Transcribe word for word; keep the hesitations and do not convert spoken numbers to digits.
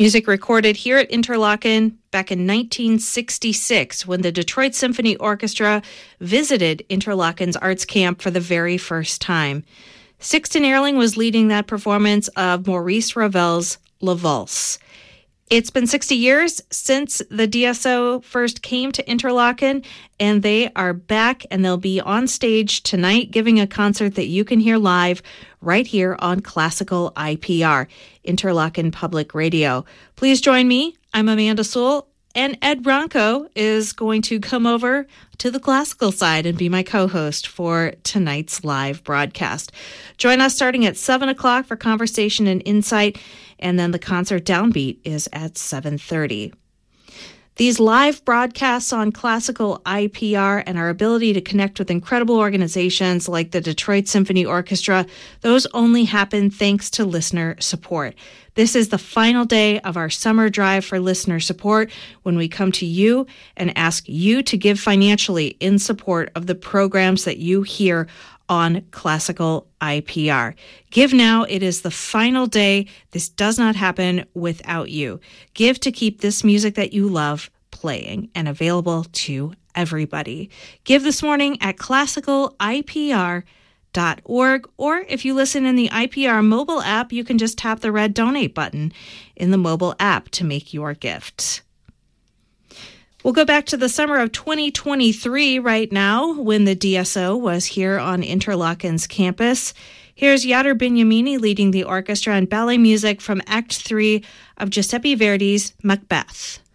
Music recorded here at Interlochen back in nineteen sixty-six when the Detroit Symphony Orchestra visited Interlochen's arts camp for the very first time. Sixten Ehrling was leading that performance of Maurice Ravel's La Valse. It's been sixty years since the D S O first came to Interlochen, and they are back, and they'll be on stage tonight giving a concert that you can hear live right here on Classical I P R, Interlochen Public Radio. Please join me. I'm Amanda Sewell, and Ed Bronco is going to come over to the classical side and be my co-host for tonight's live broadcast. Join us starting at seven o'clock for conversation and insight, and then the concert downbeat is at seven thirty. These live broadcasts on Classical I P R and our ability to connect with incredible organizations like the Detroit Symphony Orchestra, those only happen thanks to listener support. This is the final day of our summer drive for listener support when we come to you and ask you to give financially in support of the programs that you hear on Classical I P R. Give now. It is the final day. This does not happen without you. Give to keep this music that you love playing and available to everybody. Give this morning at classical I P R dot org, or if you listen in the I P R mobile app, you can just tap the red donate button in the mobile app to make your gift. We'll go back to the summer of twenty twenty-three right now when the D S O was here on Interlochen's campus. Here's Jader Bignamini leading the orchestra and ballet music from Act three of Giuseppe Verdi's Macbeth.